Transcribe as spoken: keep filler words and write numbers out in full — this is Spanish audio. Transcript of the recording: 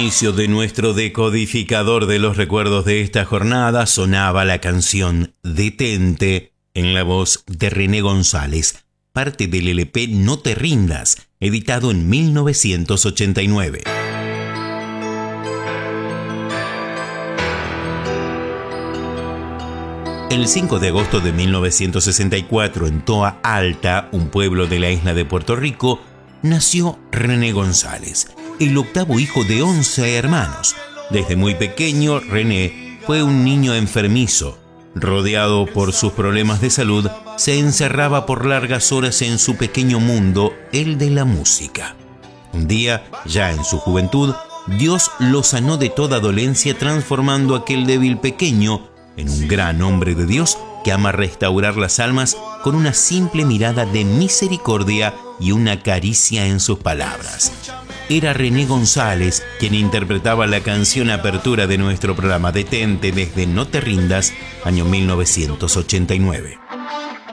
inicio de nuestro decodificador de los recuerdos de esta jornada sonaba la canción Detente en la voz de René González, parte del L P No te rindas, editado en mil novecientos ochenta y nueve. El cinco de agosto de mil novecientos sesenta y cuatro, en Toa Alta, un pueblo de la isla de Puerto Rico, nació René González, el octavo hijo de once hermanos. Desde muy pequeño, René fue un niño enfermizo. Rodeado por sus problemas de salud, se encerraba por largas horas en su pequeño mundo, el de la música. Un día, ya en su juventud, Dios lo sanó de toda dolencia, transformando a aquel débil pequeño en un gran hombre de Dios que ama restaurar las almas con una simple mirada de misericordia y una caricia en sus palabras. Era René González quien interpretaba la canción apertura de nuestro programa Detente desde No te rindas, año mil novecientos ochenta y nueve.